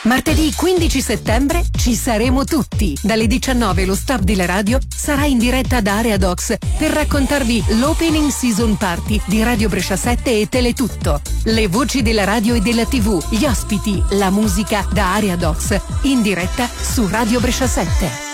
Martedì 15 settembre ci saremo tutti. Dalle 19 lo staff della radio sarà in diretta da Area Docs per raccontarvi l'opening season party di Radio Brescia 7 e Teletutto. Le voci della radio e della TV, gli ospiti, la musica da Area Docs in diretta su Radio Brescia 7.